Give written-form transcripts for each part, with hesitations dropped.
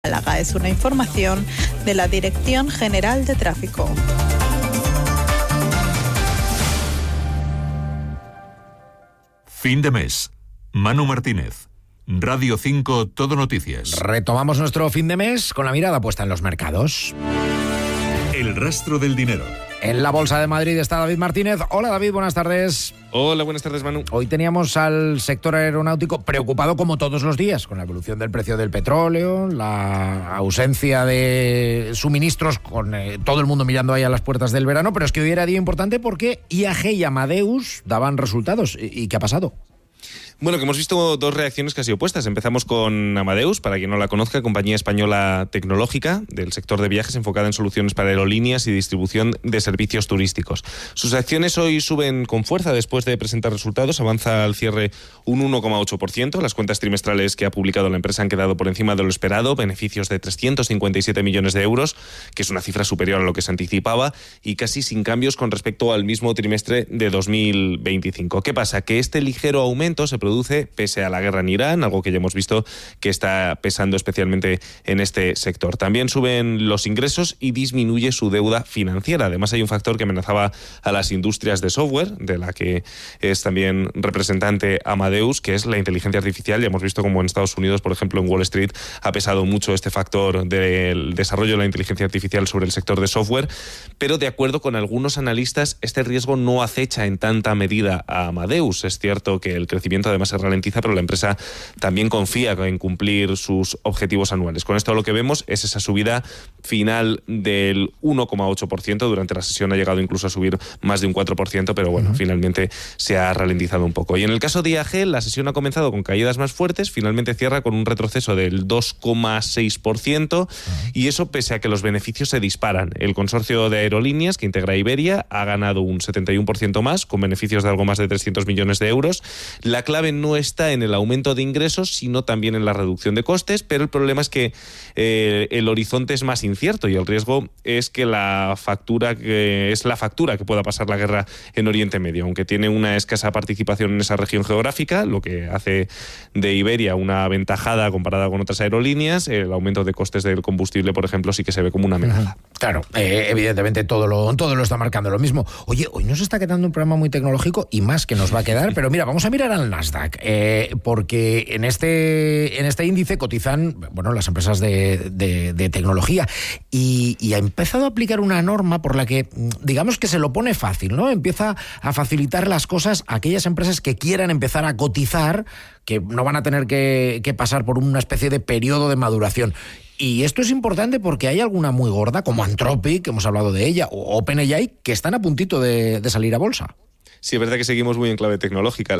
Málaga. Es una información de la Dirección General de Tráfico. Fin de mes. Manu Martínez. Radio 5 Todo Noticias. Retomamos nuestro fin de mes con la mirada puesta en los mercados. El rastro del dinero. En la Bolsa de Madrid está David Martínez. Hola David, buenas tardes. Hola, buenas tardes, Manu. Hoy teníamos al sector aeronáutico preocupado como todos los días con la evolución del precio del petróleo, la ausencia de suministros, con todo el mundo mirando ahí a las puertas del verano, pero es que hoy era día importante porque IAG y Amadeus daban resultados. ¿Y qué ha pasado? Bueno, que hemos visto dos reacciones casi opuestas. Empezamos con Amadeus, para quien no la conozca, compañía española tecnológica del sector de viajes enfocada en soluciones para aerolíneas y distribución de servicios turísticos. Sus acciones hoy suben con fuerza después de presentar resultados. Avanza al cierre un 1,8%. Las cuentas trimestrales que ha publicado la empresa han quedado por encima de lo esperado. Beneficios de 357 millones de euros, que es una cifra superior a lo que se anticipaba, y casi sin cambios con respecto al mismo trimestre de 2025. ¿Qué pasa? Que este ligero aumento se produce pese a la guerra en Irán, algo que ya hemos visto que está pesando especialmente en este sector. También suben los ingresos y disminuye su deuda financiera. Además, hay un factor que amenazaba a las industrias de software, de la que es también representante Amadeus, que es la inteligencia artificial. Ya hemos visto como en Estados Unidos, por ejemplo, en Wall Street, ha pesado mucho este factor del desarrollo de la inteligencia artificial sobre el sector de software, pero de acuerdo con algunos analistas, este riesgo no acecha en tanta medida a Amadeus. Es cierto que el crecimiento además se ralentiza, pero la empresa también confía en cumplir sus objetivos anuales. Con esto lo que vemos es esa subida final del 1,8%. Durante la sesión ha llegado incluso a subir más de un 4%, pero bueno, finalmente se ha ralentizado un poco. Y en el caso de IAG, la sesión ha comenzado con caídas más fuertes, finalmente cierra con un retroceso del 2,6%, y eso pese a que los beneficios se disparan. El consorcio de aerolíneas que integra Iberia ha ganado un 71% más, con beneficios de algo más de 300 millones de euros. La clave no está en el aumento de ingresos, sino también en la reducción de costes, pero el problema es que el horizonte es más incierto y el riesgo es que la factura que pueda pasar la guerra en Oriente Medio. Aunque tiene una escasa participación en esa región geográfica, lo que hace de Iberia una aventajada comparada con otras aerolíneas, el aumento de costes del combustible, por ejemplo, sí que se ve como una amenaza. Claro, evidentemente todo lo está marcando lo mismo. Oye, hoy nos está quedando un programa muy tecnológico y más que nos va a quedar, pero mira, vamos a mirar al Nasdaq, porque en este índice cotizan, bueno, las empresas de tecnología y ha empezado a aplicar una norma por la que, digamos que se lo pone fácil, ¿no? Empieza a facilitar las cosas a aquellas empresas que quieran empezar a cotizar, que no van a tener que pasar por una especie de periodo de maduración. Y esto es importante porque hay alguna muy gorda, como Anthropic, que hemos hablado de ella, o OpenAI, que están a puntito de salir a bolsa. Sí, es verdad que seguimos muy en clave tecnológica.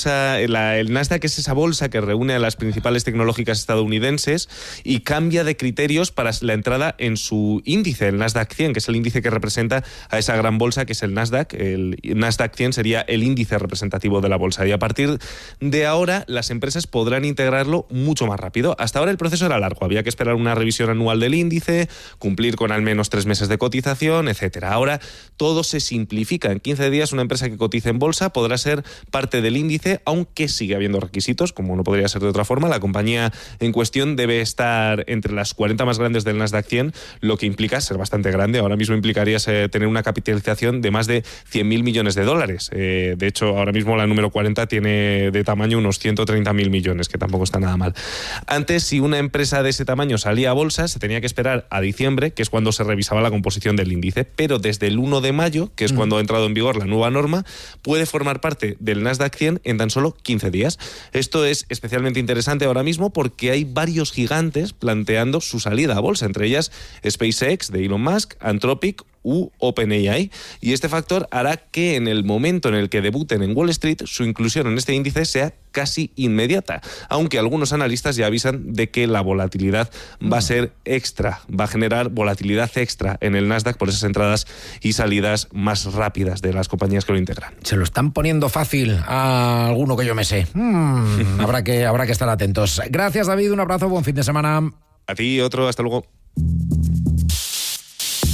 El Nasdaq es esa bolsa que reúne a las principales tecnológicas estadounidenses y cambia de criterios para la entrada en su índice, el Nasdaq 100, que es el índice que representa a esa gran bolsa que es el Nasdaq. El Nasdaq 100 sería el índice representativo de la bolsa. Y a partir de ahora, las empresas podrán integrarlo mucho más rápido. Hasta ahora el proceso era largo. Había que esperar una revisión anual del índice, cumplir con al menos 3 meses de cotización, etcétera. Ahora todo se simplifica. En 15 días, una empresa que cotiza en bolsa podrá ser parte del índice, aunque sigue habiendo requisitos, como no podría ser de otra forma. La compañía en cuestión debe estar entre las 40 más grandes del Nasdaq 100, lo que implica ser bastante grande. Ahora mismo implicaría tener una capitalización de más de 100.000 millones de dólares. De hecho, ahora mismo la número 40 tiene de tamaño unos 130.000 millones, que tampoco está nada mal. Antes, si una empresa de ese tamaño salía a bolsa, se tenía que esperar a diciembre, que es cuando se revisaba la composición del índice, pero desde el 1 de mayo, que es cuando ha entrado en vigor la nueva norma, puede formar parte del Nasdaq 100 en tan solo 15 días. Esto es especialmente interesante ahora mismo porque hay varios gigantes planteando su salida a bolsa, entre ellas SpaceX de Elon Musk, Anthropic u OpenAI, y este factor hará que en el momento en el que debuten en Wall Street, su inclusión en este índice sea casi inmediata, aunque algunos analistas ya avisan de que la volatilidad va a ser extra, va a generar volatilidad extra en el Nasdaq por esas entradas y salidas más rápidas de las compañías que lo integran. Se lo están poniendo fácil a alguno que yo me sé. Habrá que estar atentos. Gracias, David, un abrazo, buen fin de semana. A ti, otro, hasta luego.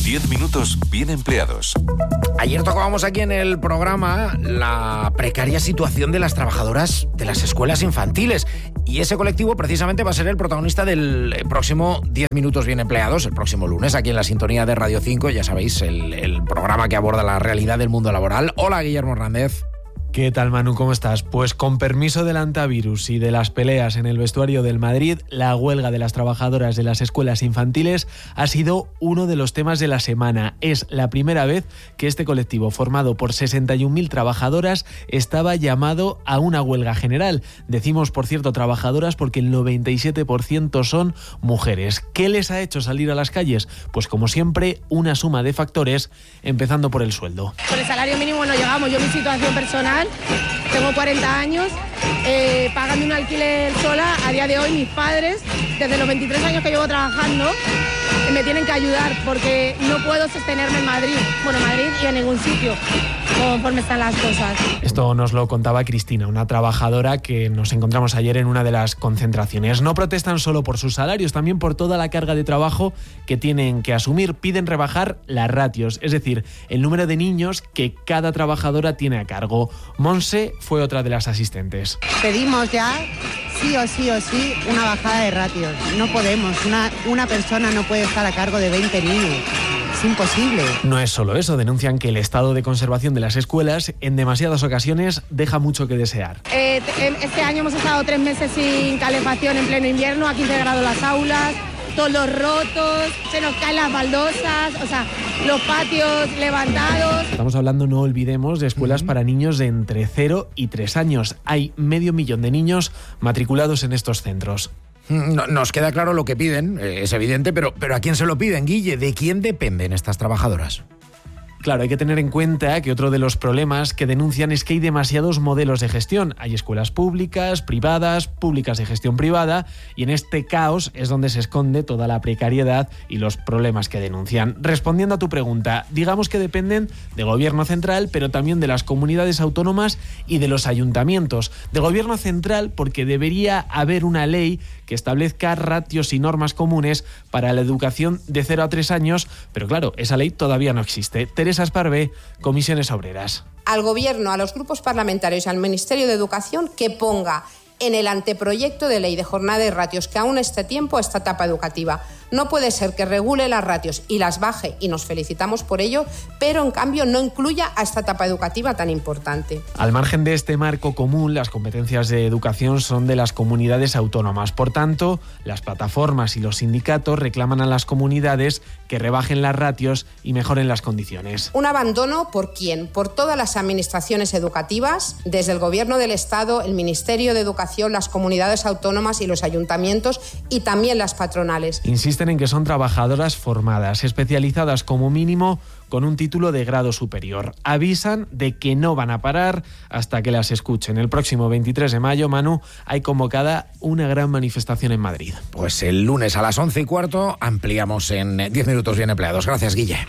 10 minutos bien empleados. Ayer tocábamos aquí en el programa la precaria situación de las trabajadoras de las escuelas infantiles. Y ese colectivo precisamente va a ser el protagonista del próximo 10 minutos bien empleados, el próximo lunes, aquí en la sintonía de Radio 5. Ya sabéis, el programa que aborda la realidad del mundo laboral. Hola, Guillermo Hernández. ¿Qué tal, Manu? ¿Cómo estás? Pues con permiso del antivirus y de las peleas en el vestuario del Madrid, la huelga de las trabajadoras de las escuelas infantiles ha sido uno de los temas de la semana. Es la primera vez que este colectivo, formado por 61.000 trabajadoras, estaba llamado a una huelga general. Decimos, por cierto, trabajadoras porque el 97% son mujeres. ¿Qué les ha hecho salir a las calles? Pues como siempre, una suma de factores, empezando por el sueldo. Por el salario mínimo no llegamos. Yo, mi situación personal, tengo 40 años, pagando un alquiler sola. A día de hoy mis padres, desde los 23 años que llevo trabajando, me tienen que ayudar porque no puedo sostenerme en Madrid y en ningún sitio, conforme están las cosas. Esto nos lo contaba Cristina, una trabajadora que nos encontramos ayer en una de las concentraciones. No protestan solo por sus salarios, también por toda la carga de trabajo que tienen que asumir. Piden rebajar las ratios, es decir, el número de niños que cada trabajadora tiene a cargo. Monse fue otra de las asistentes. Pedimos ya, sí o sí, una bajada de ratios. No podemos, una persona no puede estar a cargo de 20 niños. Es imposible. No es solo eso, denuncian que el estado de conservación de las escuelas en demasiadas ocasiones deja mucho que desear. Este año hemos estado 3 meses sin calefacción en pleno invierno, a 15 grados las aulas, todos los rotos, se nos caen las baldosas, o sea, los patios levantados. Estamos hablando, no olvidemos, de escuelas para niños de entre 0 y 3 años. Hay 500.000 de niños matriculados en estos centros. Nos queda claro lo que piden, es evidente, pero ¿a quién se lo piden, Guille? ¿De quién dependen estas trabajadoras? Claro, hay que tener en cuenta que otro de los problemas que denuncian es que hay demasiados modelos de gestión. Hay escuelas públicas de gestión privada, y en este caos es donde se esconde toda la precariedad y los problemas que denuncian. Respondiendo a tu pregunta, digamos que dependen del gobierno central, pero también de las comunidades autónomas y de los ayuntamientos. De gobierno central porque debería haber una ley que establezca ratios y normas comunes para la educación de 0 a 3 años, pero claro, esa ley todavía no existe. Teresa Esparvé, Comisiones Obreras. Al Gobierno, a los grupos parlamentarios y al Ministerio de Educación que ponga en el anteproyecto de ley de jornada y ratios que aún esté tiempo a esta etapa educativa. No puede ser que regule las ratios y las baje, y nos felicitamos por ello, pero en cambio no incluya a esta etapa educativa tan importante. Al margen de este marco común, las competencias de educación son de las comunidades autónomas. Por tanto, las plataformas y los sindicatos reclaman a las comunidades que rebajen las ratios y mejoren las condiciones. Un abandono, ¿por quién? Por todas las administraciones educativas, desde el Gobierno del Estado, el Ministerio de Educación, las comunidades autónomas y los ayuntamientos, y también las patronales. Insisten en que son trabajadoras formadas, especializadas como mínimo, con un título de grado superior. Avisan de que no van a parar hasta que las escuchen. El próximo 23 de mayo, Manu, hay convocada una gran manifestación en Madrid. Pues el lunes a las 11:15 ampliamos en 10 minutos bien empleados. Gracias, Guille.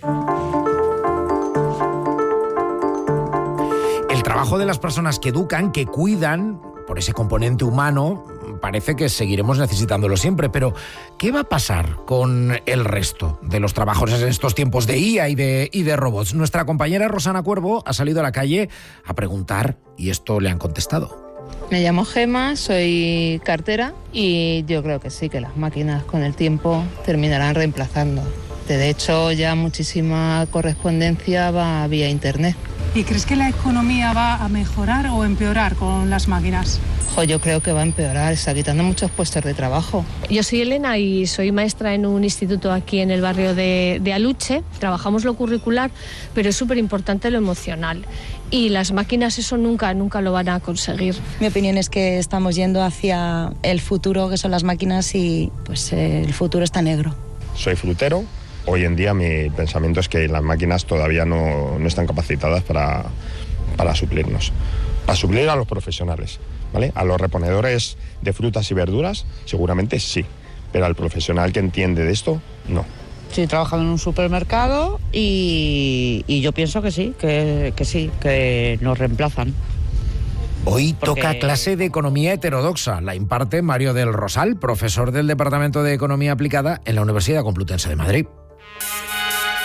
El trabajo de las personas que educan, que cuidan, por ese componente humano, parece que seguiremos necesitándolo siempre, pero ¿qué va a pasar con el resto de los trabajos en estos tiempos de IA y de robots? Nuestra compañera Rosana Cuervo ha salido a la calle a preguntar y esto le han contestado. Me llamo Gema, soy cartera y yo creo que sí, que las máquinas con el tiempo terminarán reemplazando. De hecho, ya muchísima correspondencia va vía internet. ¿Y crees que la economía va a mejorar o empeorar con las máquinas? Yo creo que va a empeorar, está quitando muchos puestos de trabajo. Yo soy Elena y soy maestra en un instituto aquí en el barrio de Aluche. Trabajamos lo curricular, pero es súper importante lo emocional. Y las máquinas eso nunca lo van a conseguir. Mi opinión es que estamos yendo hacia el futuro, que son las máquinas, y pues el futuro está negro. Soy frutero. Hoy en día mi pensamiento es que las máquinas todavía no están capacitadas para suplirnos. Para suplir a los profesionales, ¿vale? A los reponedores de frutas y verduras seguramente sí, pero al profesional que entiende de esto, no. Sí, trabajo en un supermercado y yo pienso que sí, que nos reemplazan. Hoy toca clase de economía heterodoxa. La imparte Mario del Rosal, profesor del Departamento de Economía Aplicada en la Universidad Complutense de Madrid.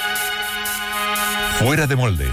Fuera de molde.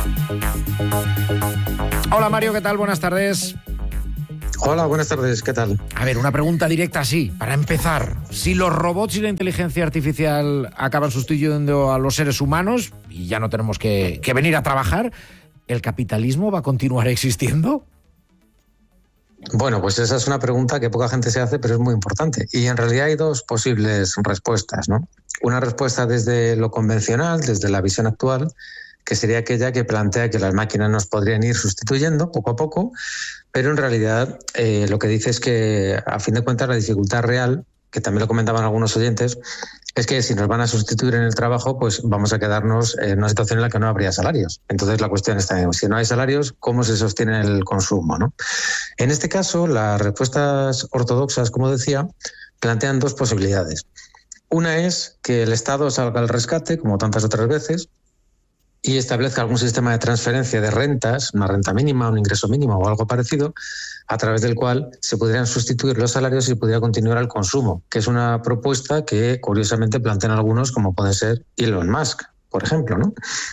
Hola Mario, ¿qué tal? Buenas tardes. Hola, buenas tardes, ¿qué tal? A ver, una pregunta directa así, para empezar. Si los robots y la inteligencia artificial acaban sustituyendo a los seres humanos y ya no tenemos que venir a trabajar, ¿el capitalismo va a continuar existiendo? Bueno, pues esa es una pregunta que poca gente se hace, pero es muy importante. Y en realidad hay dos posibles respuestas, ¿no? Una respuesta desde lo convencional, desde la visión actual, que sería aquella que plantea que las máquinas nos podrían ir sustituyendo poco a poco, pero en realidad lo que dice es que, a fin de cuentas, la dificultad real, que también lo comentaban algunos oyentes, es que si nos van a sustituir en el trabajo, pues vamos a quedarnos en una situación en la que no habría salarios. Entonces la cuestión está en, si no hay salarios, ¿cómo se sostiene el consumo, ¿no? En este caso, las respuestas ortodoxas, como decía, plantean dos posibilidades. Una es que el Estado salga al rescate, como tantas otras veces, y establezca algún sistema de transferencia de rentas, una renta mínima, un ingreso mínimo o algo parecido, a través del cual se pudieran sustituir los salarios y pudiera continuar el consumo, que es una propuesta que curiosamente plantean algunos, como puede ser Elon Musk, por ejemplo, ¿no?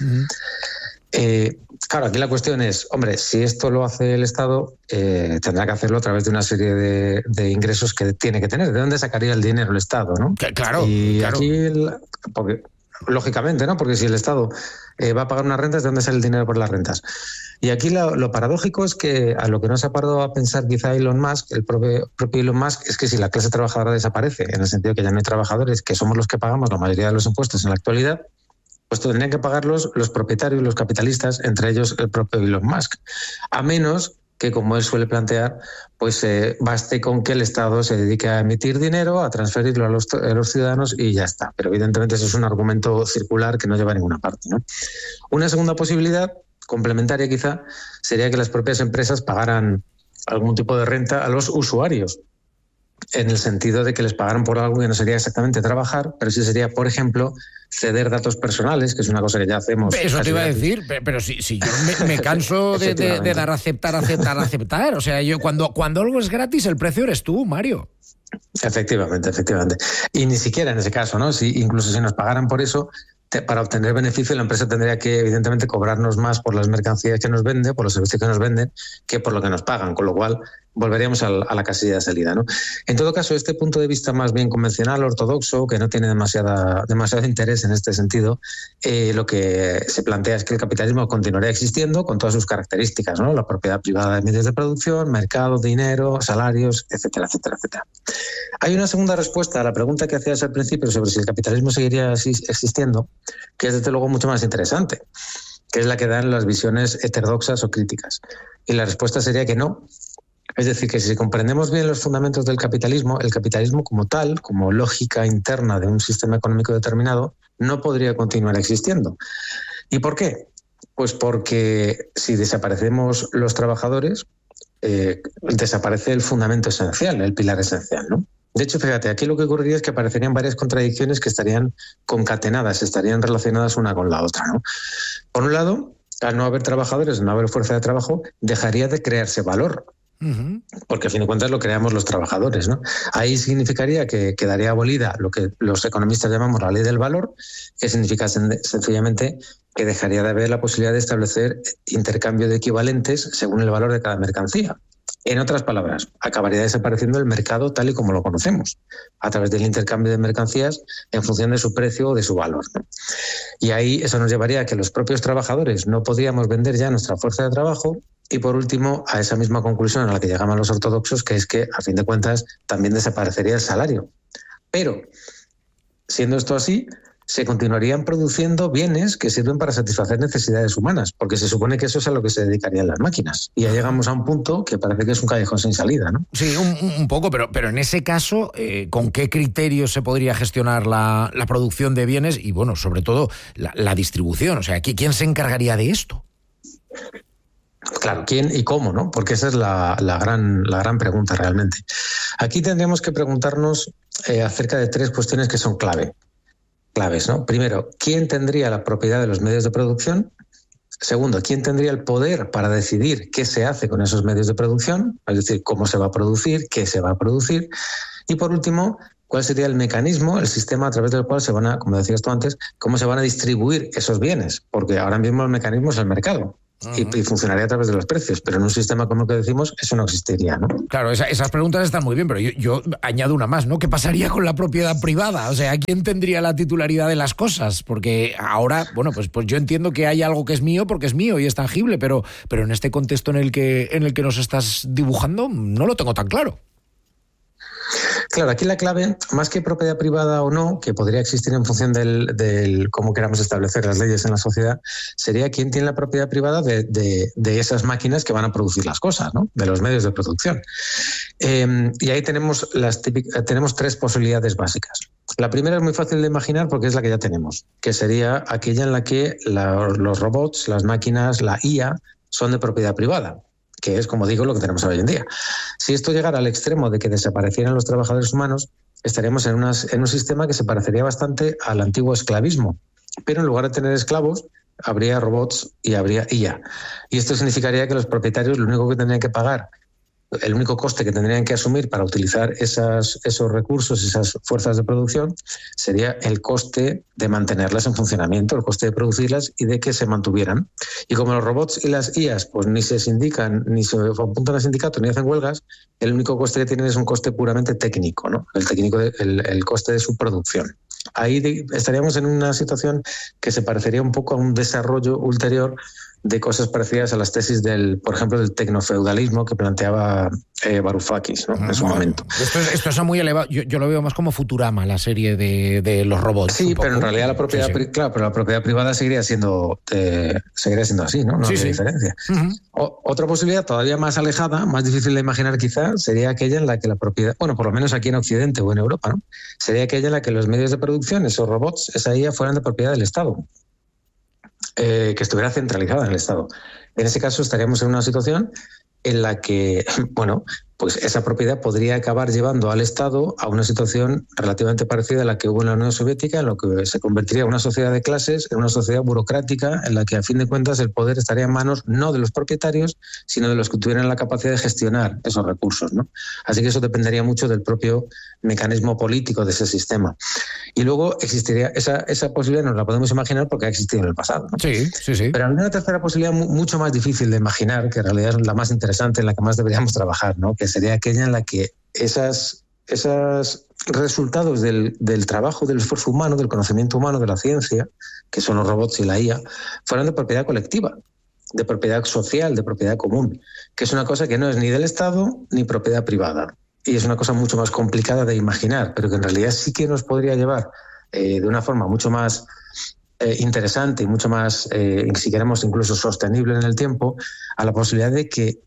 Claro, aquí la cuestión es, hombre, si esto lo hace el Estado, tendrá que hacerlo a través de una serie de ingresos que tiene que tener. ¿De dónde sacaría el dinero el Estado, no? Claro, y claro. Aquí, porque, lógicamente, ¿no? Porque si el Estado va a pagar unas rentas, ¿de dónde sale el dinero por las rentas? Y aquí lo paradójico es que a lo que no se ha parado a pensar quizá Elon Musk, el propio Elon Musk, es que si la clase trabajadora desaparece, en el sentido que ya no hay trabajadores, que somos los que pagamos la mayoría de los impuestos en la actualidad, pues tendrían que pagarlos los propietarios, los capitalistas, entre ellos el propio Elon Musk. A menos que, como él suele plantear, pues baste con que el Estado se dedique a emitir dinero, a transferirlo a los ciudadanos y ya está. Pero evidentemente eso es un argumento circular que no lleva a ninguna parte, ¿no? Una segunda posibilidad, complementaria quizá, sería que las propias empresas pagaran algún tipo de renta a los usuarios, en el sentido de que les pagaran por algo que no sería exactamente trabajar, pero sí sería, por ejemplo, ceder datos personales, que es una cosa que ya hacemos. Eso te iba a decir, pero si yo me canso de dar aceptar. O sea, yo cuando algo es gratis, el precio eres tú, Mario. Efectivamente. Y ni siquiera en ese caso, ¿no? Incluso si nos pagaran por eso, para obtener beneficio, la empresa tendría que, evidentemente, cobrarnos más por las mercancías que nos vende, por los servicios que nos venden, que por lo que nos pagan, con lo cual volveríamos a la casilla de salida, ¿no? En todo caso, este punto de vista más bien convencional, ortodoxo, que no tiene demasiado interés en este sentido, lo que se plantea es que el capitalismo continuaría existiendo con todas sus características, ¿no? La propiedad privada de medios de producción, mercado, dinero, salarios, etcétera. Hay una segunda respuesta a la pregunta que hacías al principio sobre si el capitalismo seguiría existiendo, que es desde luego mucho más interesante, que es la que dan las visiones heterodoxas o críticas. Y la respuesta sería que no. Es decir, que si comprendemos bien los fundamentos del capitalismo, el capitalismo como tal, como lógica interna de un sistema económico determinado, no podría continuar existiendo. ¿Y por qué? Pues porque si desaparecemos los trabajadores, desaparece el fundamento esencial, el pilar esencial, ¿no? De hecho, fíjate, aquí lo que ocurriría es que aparecerían varias contradicciones que estarían concatenadas, estarían relacionadas una con la otra, ¿no? Por un lado, al no haber trabajadores, no haber fuerza de trabajo, dejaría de crearse valor. Porque a fin de cuentas lo creamos los trabajadores, ¿no? Ahí significaría que quedaría abolida lo que los economistas llamamos la ley del valor, que significa sencillamente que dejaría de haber la posibilidad de establecer intercambio de equivalentes según el valor de cada mercancía. En otras palabras, acabaría desapareciendo el mercado tal y como lo conocemos, a través del intercambio de mercancías en función de su precio o de su valor, ¿no? Y ahí eso nos llevaría a que los propios trabajadores no podríamos vender ya nuestra fuerza de trabajo. Y por último, a esa misma conclusión a la que llegaban los ortodoxos, que es que, a fin de cuentas, también desaparecería el salario. Pero, siendo esto así, se continuarían produciendo bienes que sirven para satisfacer necesidades humanas, porque se supone que eso es a lo que se dedicarían las máquinas. Y ya llegamos a un punto que parece que es un callejón sin salida, ¿no? Sí, un poco, pero en ese caso, ¿con qué criterios se podría gestionar la producción de bienes y, bueno, sobre todo, la distribución? O sea, ¿quién se encargaría de esto? Claro, ¿quién y cómo, no? Porque esa es la gran pregunta realmente. Aquí tendríamos que preguntarnos acerca de tres cuestiones que son claves, ¿no? Primero, ¿quién tendría la propiedad de los medios de producción? Segundo, ¿quién tendría el poder para decidir qué se hace con esos medios de producción? Es decir, cómo se va a producir, qué se va a producir. Y por último, cuál sería el mecanismo, el sistema a través del cual se van a, como decías tú antes, cómo se van a distribuir esos bienes, porque ahora mismo el mecanismo es el mercado. Y funcionaría a través de los precios, pero en un sistema como el que decimos, eso no existiría, ¿no? Claro, esas preguntas están muy bien, pero yo añado una más, ¿no? ¿Qué pasaría con la propiedad privada? O sea, ¿quién tendría la titularidad de las cosas? Porque ahora, bueno, pues yo entiendo que hay algo que es mío porque es mío y es tangible, pero en este contexto en el que nos estás dibujando, no lo tengo tan claro. Claro, aquí la clave, más que propiedad privada o no, que podría existir en función del cómo queramos establecer las leyes en la sociedad, sería quién tiene la propiedad privada de esas máquinas que van a producir las cosas, ¿no? De los medios de producción. Y ahí tenemos tres posibilidades básicas. La primera es muy fácil de imaginar porque es la que ya tenemos, que sería aquella en la que los robots, las máquinas, la IA, son de propiedad privada, que es, como digo, lo que tenemos hoy en día. Si esto llegara al extremo de que desaparecieran los trabajadores humanos, estaríamos en un sistema que se parecería bastante al antiguo esclavismo. Pero en lugar de tener esclavos, habría robots y habría IA. Y esto significaría que los propietarios lo único que tendrían que pagar, el único coste que tendrían que asumir para utilizar esos recursos, esas fuerzas de producción, sería el coste de mantenerlas en funcionamiento, el coste de producirlas y de que se mantuvieran. Y como los robots y las IAs pues ni se sindican, ni se apuntan a sindicatos, ni hacen huelgas, el único coste que tienen es un coste puramente técnico, ¿no? El coste de su producción. Ahí estaríamos en una situación que se parecería un poco a un desarrollo ulterior de cosas parecidas a las tesis por ejemplo, del tecnofeudalismo que planteaba Varoufakis, ¿no? En su momento. Esto es muy elevado. Yo lo veo más como Futurama, la serie de los robots. Sí, pero en realidad la propiedad, claro, pero la propiedad privada seguiría siendo así, ¿no? No habría diferencia. Otra posibilidad todavía más alejada, más difícil de imaginar quizá, sería aquella en la que la propiedad, bueno, por lo menos aquí en Occidente o en Europa, ¿no? Sería aquella en la que los medios de producción, esos robots, esa IA, fueran de propiedad del Estado. Que estuviera centralizada en el Estado. En ese caso estaríamos en una situación en la que, bueno, pues esa propiedad podría acabar llevando al Estado a una situación relativamente parecida a la que hubo en la Unión Soviética, en lo que se convertiría en una sociedad de clases, en una sociedad burocrática, en la que a fin de cuentas el poder estaría en manos no de los propietarios, sino de los que tuvieran la capacidad de gestionar esos recursos, ¿no? Así que eso dependería mucho del propio mecanismo político de ese sistema. Y luego existiría esa posibilidad, nos la podemos imaginar porque ha existido en el pasado, ¿no? Sí. Pero hay una tercera posibilidad mucho más difícil de imaginar, que en realidad es la más interesante, en la que más deberíamos trabajar, ¿no? Que sería aquella en la que esos resultados del trabajo, del esfuerzo humano, del conocimiento humano, de la ciencia, que son los robots y la IA, fueran de propiedad colectiva, de propiedad social, de propiedad común, que es una cosa que no es ni del Estado ni propiedad privada. Y es una cosa mucho más complicada de imaginar, pero que en realidad sí que nos podría llevar de una forma mucho más interesante y mucho más, si queremos, incluso sostenible en el tiempo, a la posibilidad de que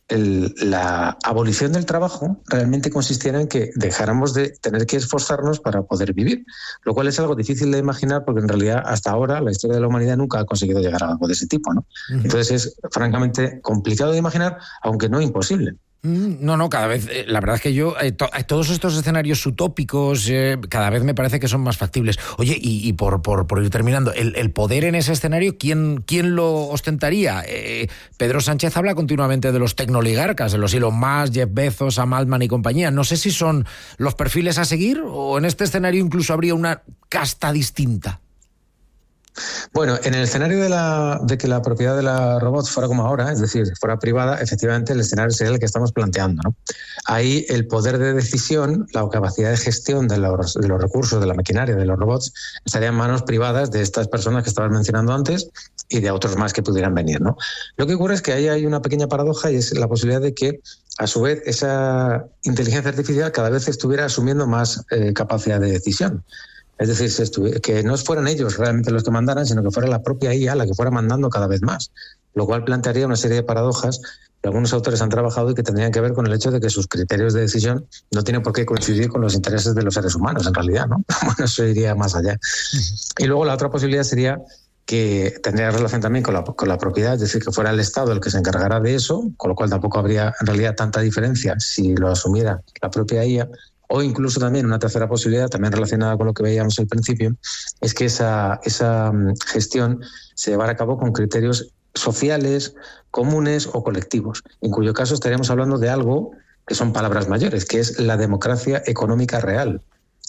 la abolición del trabajo realmente consistiera en que dejáramos de tener que esforzarnos para poder vivir, lo cual es algo difícil de imaginar porque en realidad hasta ahora la historia de la humanidad nunca ha conseguido llegar a algo de ese tipo, ¿no? Entonces es francamente complicado de imaginar, aunque no imposible. No, cada vez, la verdad es que yo, todos estos escenarios utópicos, cada vez me parece que son más factibles. Oye, y por ir terminando, el poder en ese escenario, ¿quién lo ostentaría? Pedro Sánchez habla continuamente de los tecnoligarcas, de los Elon Musk, Jeff Bezos, Sam Altman y compañía. No sé si son los perfiles a seguir o en este escenario incluso habría una casta distinta. Bueno, en el escenario de que la propiedad de la robots fuera como ahora, es decir, fuera privada, efectivamente el escenario sería el que estamos planteando, ¿no? Ahí el poder de decisión, la capacidad de gestión de los recursos, de la maquinaria, de los robots, estaría en manos privadas de estas personas que estabas mencionando antes y de otros más que pudieran venir, ¿no? Lo que ocurre es que ahí hay una pequeña paradoja y es la posibilidad de que, a su vez, esa inteligencia artificial cada vez estuviera asumiendo más capacidad de decisión. Es decir, que no fueran ellos realmente los que mandaran, sino que fuera la propia IA la que fuera mandando cada vez más, lo cual plantearía una serie de paradojas que algunos autores han trabajado y que tendrían que ver con el hecho de que sus criterios de decisión no tienen por qué coincidir con los intereses de los seres humanos, en realidad, ¿no? Bueno, eso iría más allá. Y luego la otra posibilidad sería que tendría relación también con la propiedad, es decir, que fuera el Estado el que se encargara de eso, con lo cual tampoco habría en realidad tanta diferencia si lo asumiera la propia IA. O incluso también una tercera posibilidad, también relacionada con lo que veíamos al principio, es que esa gestión se llevara a cabo con criterios sociales, comunes o colectivos, en cuyo caso estaríamos hablando de algo que son palabras mayores, que es la democracia económica real.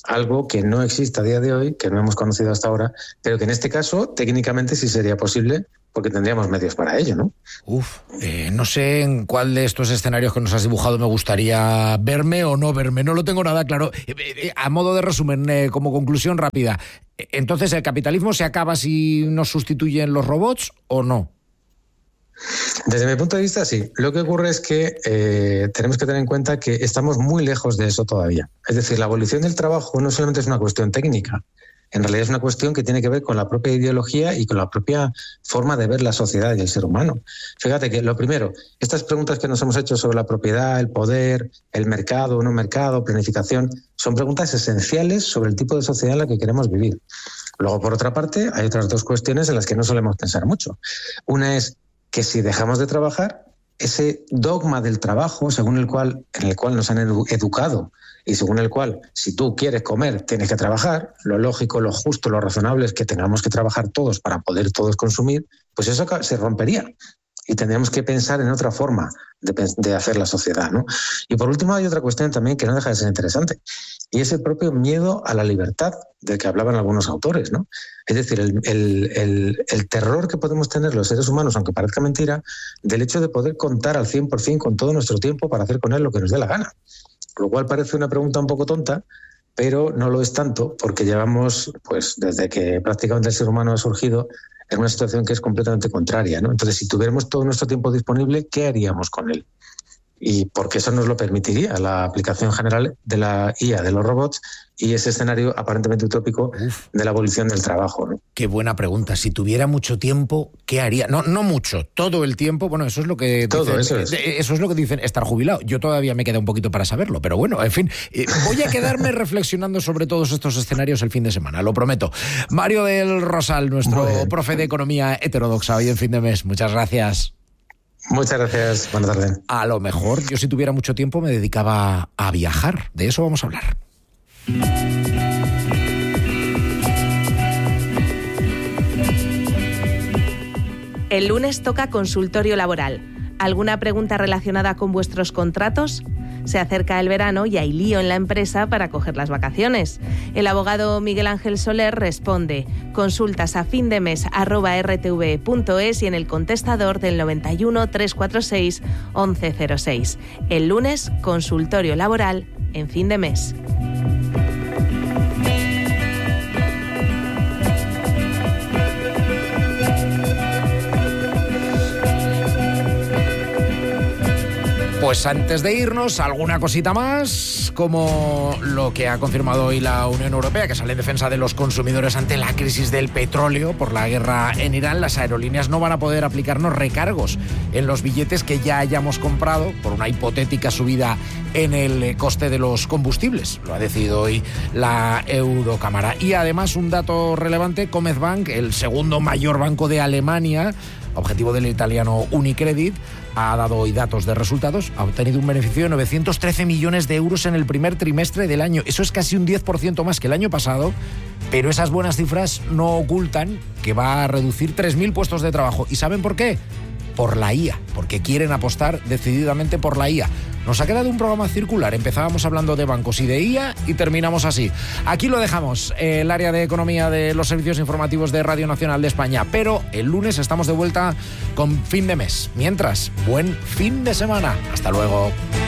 algo que no existe a día de hoy, que no hemos conocido hasta ahora, pero que en este caso técnicamente sí sería posible porque tendríamos medios para ello, ¿no? No sé en cuál de estos escenarios que nos has dibujado me gustaría verme o no verme, no lo tengo nada claro. A modo de resumen, como conclusión rápida, entonces, ¿el capitalismo se acaba si nos sustituyen los robots o no? Desde mi punto de vista, sí. Lo que ocurre es que tenemos que tener en cuenta que estamos muy lejos de eso todavía. Es decir, la abolición del trabajo no solamente es una cuestión técnica, en realidad es una cuestión que tiene que ver con la propia ideología y con la propia forma de ver la sociedad y el ser humano. Fíjate que lo primero, estas preguntas que nos hemos hecho sobre la propiedad, el poder, el mercado o no mercado, planificación, son preguntas esenciales sobre el tipo de sociedad en la que queremos vivir. Luego, por otra parte, hay otras dos cuestiones en las que no solemos pensar mucho. Una es que si dejamos de trabajar, ese dogma del trabajo en el cual nos han educado y según el cual, si tú quieres comer, tienes que trabajar, lo lógico, lo justo, lo razonable es que tengamos que trabajar todos para poder todos consumir, pues eso se rompería. Y tendríamos que pensar en otra forma de hacer la sociedad, ¿no? Y por último hay otra cuestión también que no deja de ser interesante, y es el propio miedo a la libertad del que hablaban algunos autores, ¿no? Es decir, el terror que podemos tener los seres humanos, aunque parezca mentira, del hecho de poder contar al 100% con todo nuestro tiempo para hacer con él lo que nos dé la gana. Lo cual parece una pregunta un poco tonta, pero no lo es tanto, porque llevamos, pues desde que prácticamente el ser humano ha surgido, en una situación que es completamente contraria, ¿no? Entonces, si tuviéramos todo nuestro tiempo disponible, ¿qué haríamos con él? Y porque eso nos lo permitiría la aplicación general de la IA, de los robots, y ese escenario aparentemente utópico de la abolición del trabajo, ¿no? Qué buena pregunta. Si tuviera mucho tiempo, ¿qué haría? No mucho, todo el tiempo. Bueno, eso es lo que dicen, eso es lo que dicen estar jubilado. Yo todavía me queda un poquito para saberlo, pero bueno, en fin, voy a quedarme reflexionando sobre todos estos escenarios el fin de semana, lo prometo. Mario del Rosal, nuestro profe de economía heterodoxa hoy en Fin de Mes. Muchas gracias. Muchas gracias. Buenas tardes. A lo mejor yo, si tuviera mucho tiempo, me dedicaba a viajar. De eso vamos a hablar. El lunes toca consultorio laboral. ¿Alguna pregunta relacionada con vuestros contratos? Se acerca el verano y hay lío en la empresa para coger las vacaciones. El abogado Miguel Ángel Soler responde. Consultas a findemes@rtv.es y en el contestador del 91 346 1106. El lunes, consultorio laboral en Fin de Mes. Pues antes de irnos, alguna cosita más, como lo que ha confirmado hoy la Unión Europea, que sale en defensa de los consumidores ante la crisis del petróleo por la guerra en Irán. Las aerolíneas no van a poder aplicarnos recargos en los billetes que ya hayamos comprado por una hipotética subida en el coste de los combustibles. Lo ha decidido hoy la Eurocámara. Y además, un dato relevante, Commerzbank, el segundo mayor banco de Alemania, objetivo del italiano Unicredit, ha dado hoy datos de resultados, ha obtenido un beneficio de 913 millones de euros en el primer trimestre del año. Eso es casi un 10% más que el año pasado, pero esas buenas cifras no ocultan que va a reducir 3.000 puestos de trabajo. ¿Y saben por qué? Por la IA, porque quieren apostar decididamente por la IA. Nos ha quedado un programa circular. Empezábamos hablando de bancos y de IA y terminamos así. Aquí lo dejamos, el área de economía de los servicios informativos de Radio Nacional de España. Pero el lunes estamos de vuelta con Fin de Mes. Mientras, buen fin de semana. Hasta luego.